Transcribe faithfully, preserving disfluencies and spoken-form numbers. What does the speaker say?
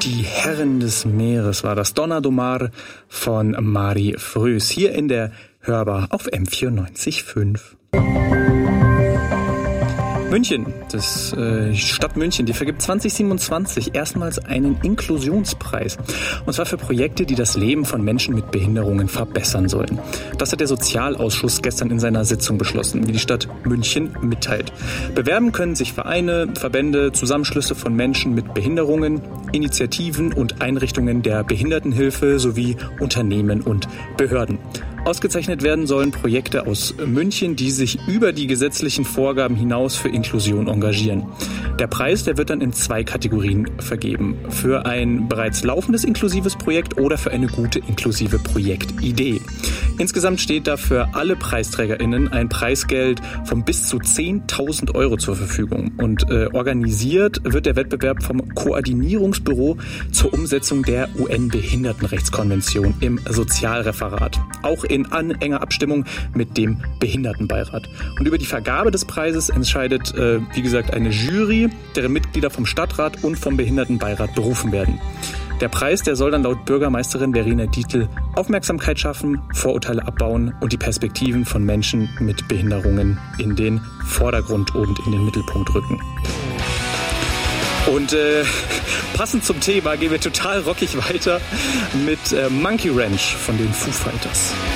Die Herren des Meeres war das Donna do Mar von Mari Frös hier in der Hörbar auf M vierundneunzig Komma fünf. München, das äh, Stadt München, die vergibt zwanzig siebenundzwanzig erstmals einen Inklusionspreis. Und zwar für Projekte, die das Leben von Menschen mit Behinderungen verbessern sollen. Das hat der Sozialausschuss gestern in seiner Sitzung beschlossen, wie die Stadt München mitteilt. Bewerben können sich Vereine, Verbände, Zusammenschlüsse von Menschen mit Behinderungen, Initiativen und Einrichtungen der Behindertenhilfe sowie Unternehmen und Behörden. Ausgezeichnet werden sollen Projekte aus München, die sich über die gesetzlichen Vorgaben hinaus für Inklusion engagieren. Der Preis, der wird dann in zwei Kategorien vergeben. Für ein bereits laufendes inklusives Projekt oder für eine gute inklusive Projektidee. Insgesamt steht da für alle PreisträgerInnen ein Preisgeld von bis zu zehntausend Euro zur Verfügung. Und äh, organisiert wird der Wettbewerb vom Koordinierungsbüro zur Umsetzung der U N-Behindertenrechtskonvention im Sozialreferat. Auch in an, enger Abstimmung mit dem Behindertenbeirat. Und über die Vergabe des Preises entscheidet, äh, wie gesagt, eine Jury, deren Mitglieder vom Stadtrat und vom Behindertenbeirat berufen werden. Der Preis, der soll dann laut Bürgermeisterin Verena Dietl Aufmerksamkeit schaffen, Vorurteile abbauen und die Perspektiven von Menschen mit Behinderungen in den Vordergrund und in den Mittelpunkt rücken. Und äh, passend zum Thema gehen wir total rockig weiter mit äh, Monkey Ranch von den Foo Fighters.